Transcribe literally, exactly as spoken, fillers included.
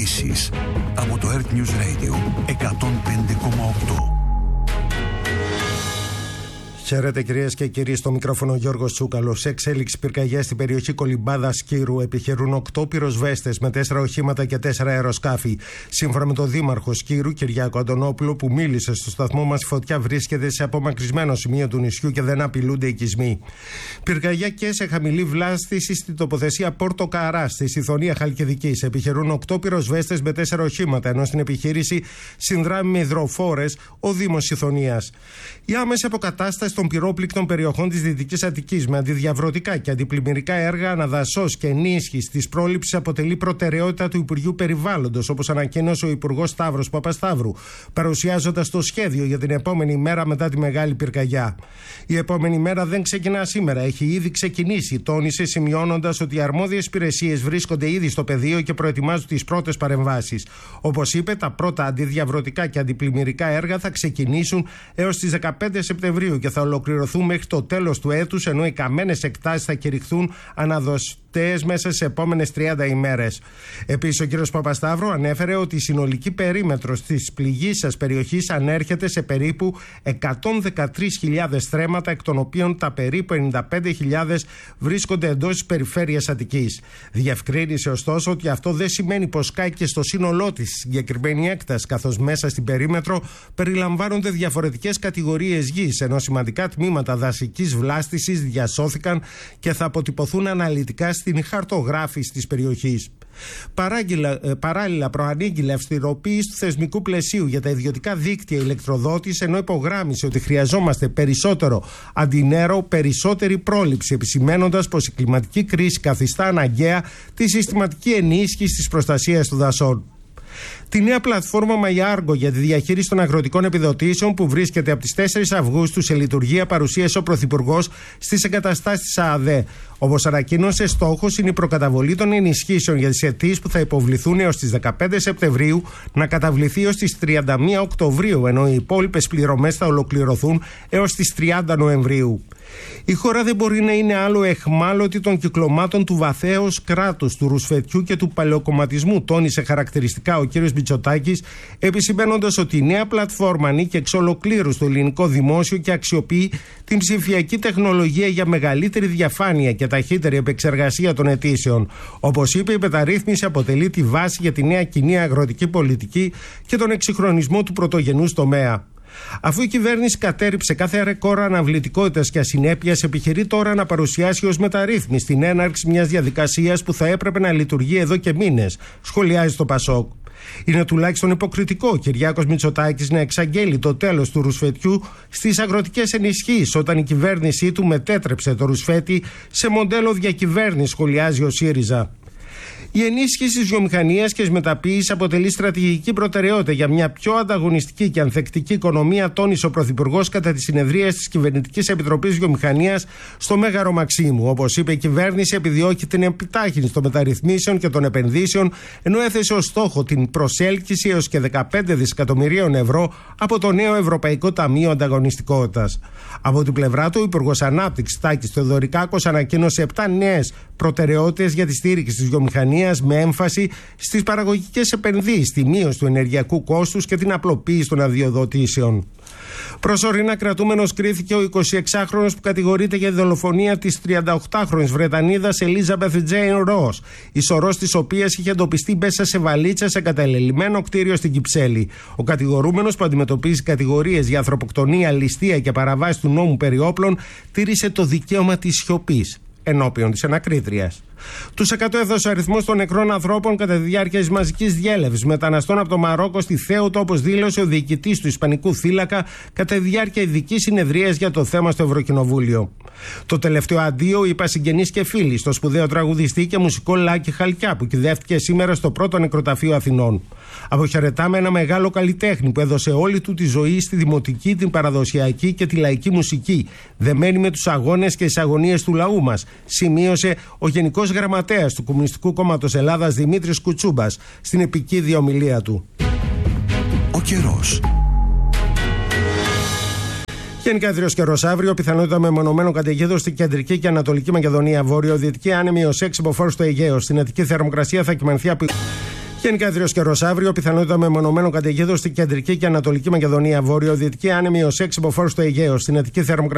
Ειδήσεις από το Earth News Radio εκατόν πέντε κόμμα οκτώ. Χαίρετε κυρίες και κύριοι, στο μικρόφωνο Γιώργος Τσούκαλος. Σε εξέλιξη πυρκαγιά στην περιοχή Κολυμπάδας Σκύρου επιχειρούν οκτώ πυροσβέστες με τέσσερα οχήματα και τέσσερα αεροσκάφη. Σύμφωνα με τον δήμαρχο Σκύρου, Κυριάκο Αντωνόπουλο, που μίλησε στο σταθμό μας, η φωτιά βρίσκεται σε απομακρυσμένο σημείο του νησιού και δεν απειλούνται οικισμοί. Πυρκαγιά και σε χαμηλή βλάστηση στην τοποθεσία Πόρτο Καρά, στη Σιθωνία Χαλκιδικής. Επιχειρούν οκτώ πυροσβέστες με τέσσερα οχήματα, ενώ στην επιχείρηση συνδράμει με υδροφόρες ο Δήμος Σιθωνίας. Η άμεση αποκατάσταση των πυρόπληκτων περιοχών της Δυτικής Αττικής με αντιδιαβρωτικά και αντιπλημμυρικά έργα αναδασσός και ενίσχυση της πρόληψης αποτελεί προτεραιότητα του Υπουργείου Περιβάλλοντος, όπως ανακοίνωσε ο Υπουργός Σταύρος Παπασταύρου, παρουσιάζοντας το σχέδιο για την επόμενη μέρα μετά τη μεγάλη πυρκαγιά. Η επόμενη μέρα δεν ξεκινά σήμερα, έχει ήδη ξεκινήσει, τόνισε, σημειώνοντας ότι οι αρμόδιες υπηρεσίες βρίσκονται ήδη στο πεδίο και προετοιμάζουν τις πρώτες παρεμβάσεις. Όπως είπε, τα πρώτα αντιδιαβρωτικά και αντιπλημμυρικά έργα θα ξεκινήσουν έως τις δεκαπέντε Σεπτεμβρίου και θα ολοκληρωθούν μέχρι το τέλος του έτους, ενώ οι καμένες εκτάσεις θα κηρυχθούν αναδοστές μέσα στις επόμενες τριάντα ημέρες. Επίσης, ο κ. Παπασταύρου ανέφερε ότι η συνολική περίμετρος της πληγήσας περιοχής ανέρχεται σε περίπου εκατόν δεκατρείς χιλιάδες στρέμματα, εκ των οποίων τα περίπου ενενήντα πέντε χιλιάδες βρίσκονται εντός της περιφέρειας Αττικής. Διευκρίνησε ωστόσο ότι αυτό δεν σημαίνει πως κάει και στο σύνολό της συγκεκριμένη έκταση, καθώς μέσα στην περίμετρο περιλαμβάνονται διαφορετικές κατηγορίες γης, ενώ σημαντικά τμήματα δασικής βλάστησης διασώθηκαν και θα αποτυπωθούν αναλυτικά στην χαρτογράφηση της περιοχής. Παράγγελα, παράλληλα, προανήγγειλε αυστηροποίηση του θεσμικού πλαισίου για τα ιδιωτικά δίκτυα ηλεκτροδότης, ενώ υπογράμμισε ότι χρειαζόμαστε περισσότερο αντινέρο, περισσότερη πρόληψη, επισημαίνοντας πως η κλιματική κρίση καθιστά αναγκαία τη συστηματική ενίσχυση της προστασίας των δασών. Τη νέα πλατφόρμα MyArgo για τη διαχείριση των αγροτικών επιδοτήσεων, που βρίσκεται από τις τέσσερις Αυγούστου σε λειτουργία, παρουσίασε ο Πρωθυπουργός στις εγκαταστάσεις της ΑΑΔΕ. Όπως ανακοίνωσε, στόχος είναι η προκαταβολή των ενισχύσεων για τις αιτήσεις που θα υποβληθούν έως τις δεκαπέντε Σεπτεμβρίου να καταβληθεί έως τις τριάντα μία Οκτωβρίου, ενώ οι υπόλοιπες πληρωμές θα ολοκληρωθούν έως τις τριάντα Νοεμβρίου. Η χώρα δεν μπορεί να είναι άλλο εχμάλωτη των κυκλωμάτων του βαθέως κράτους, του ρουσφετιού και του παλαιοκομματισμού, τόνισε χαρακτηριστικά ο κ. Μητσοτάκης, επισημαίνοντας ότι η νέα πλατφόρμα ανήκει εξ ολοκλήρου στο ελληνικό δημόσιο και αξιοποιεί την ψηφιακή τεχνολογία για μεγαλύτερη διαφάνεια και ταχύτερη επεξεργασία των αιτήσεων. Όπως είπε, η μεταρρύθμιση αποτελεί τη βάση για τη νέα κοινή αγροτική πολιτική και τον εξυγχρονισμό του πρωτογενούς τομέα. Αφού η κυβέρνηση κατέρριψε κάθε ρεκόρ αναβλητικότητας και ασυνέπειας, επιχειρεί τώρα να παρουσιάσει ως μεταρρύθμιση την έναρξη μιας διαδικασίας που θα έπρεπε να λειτουργεί εδώ και μήνες, σχολιάζει το Πασόκ. Είναι τουλάχιστον υποκριτικό ο Κυριάκος Μητσοτάκης να εξαγγέλει το τέλος του ρουσφετιού στις αγροτικές ενισχύσεις, όταν η κυβέρνησή του μετέτρεψε το ρουσφέτι σε μοντέλο διακυβέρνηση, σχολιάζει ο ΣΥΡΙΖΑ. Η ενίσχυση της βιομηχανίας και της μεταποίησης αποτελεί στρατηγική προτεραιότητα για μια πιο ανταγωνιστική και ανθεκτική οικονομία, τόνισε ο Πρωθυπουργός κατά τη συνεδρία της Κυβερνητικής Επιτροπής Βιομηχανίας στο Μέγαρο Μαξίμου. Όπως είπε, η κυβέρνηση επιδιώκει την επιτάχυνση των μεταρρυθμίσεων και των επενδύσεων, ενώ έθεσε ως στόχο την προσέλκυση έως και δεκαπέντε δισεκατομμυρίων ευρώ από το νέο Ευρωπαϊκό Ταμείο Ανταγωνιστικότητας. Από την πλευρά του, ο Υπουργός Ανάπτυξης Τάκης Θεοδωρικάκος ανακοίνωσε επτά νέες προτεραιότητες για τη στήριξη της βιομηχανίας, με έμφαση στις παραγωγικές επενδύσεις, τη μείωση του ενεργειακού κόστους και την απλοποίηση των αδειοδοτήσεων. Προσωρινά κρατούμενος κρίθηκε ο εικοσιεξάχρονος που κατηγορείται για τη δολοφονία της τριανταοκτάχρονης Βρετανίδας Elizabeth Jane Ross, η σωρός της οποίας είχε εντοπιστεί μέσα σε βαλίτσα σε κατελελειμμένο κτίριο στην Κυψέλη. Ο κατηγορούμενος, που αντιμετωπίζει κατηγορίες για ανθρωποκτονία, ληστεία και παραβάση του νόμου περί όπλων, τήρησε το δικαίωμα της σιωπής ενώπιον της ανακρίτριας. Τους εκατό έδωσε αριθμός των νεκρών ανθρώπων κατά τη διάρκεια της μαζικής διέλευσης μεταναστών από το Μαρόκο στη Θέουτο, όπως δήλωσε ο διοικητής του Ισπανικού θύλακα κατά τη διάρκεια ειδικής συνεδρίας για το θέμα στο Ευρωκοινοβούλιο. Το τελευταίο αντίο είπα συγγενείς και φίλοι στο σπουδαίο τραγουδιστή και μουσικό Λάκη Χαλκιά, που κυδεύτηκε σήμερα στο πρώτο νεκροταφείο Αθηνών. Αποχαιρετάμε ένα μεγάλο καλλιτέχνη που έδωσε όλη του τη ζωή στη δημοτική, την παραδοσιακή και τη λαϊκή μουσική, δεμένη με τους αγώνες και τις αγωνίες του λαού μας, σημείωσε ο Γενικός Γραμματέας του Κομμουνιστικού Κόμματος Ελλάδας Δημήτρης Κουτσούμπας στην επικείδη ομιλία του. Ο καιρός. Γενικά ιδρύος καιρός αύριο, πιθανότητα μεμονωμένων καταιγίδων στην κεντρική και ανατολική Μακεδονία, βορειοδυτική άνεμη ως έξι μποφόρ στο Αιγαίο. Στην Αττική θερμοκρασία θα κυμανθεί από Γενικά ιδρύος καιρός αύριο, πιθανότητα μεμονωμένων καταιγίδων στην κεντρική και ανατολική Μακεδονία. Βορειοδυτική άνεμη ως έξι μποφόρ στο Αιγαίο. Στην Αττική θερμοκρασία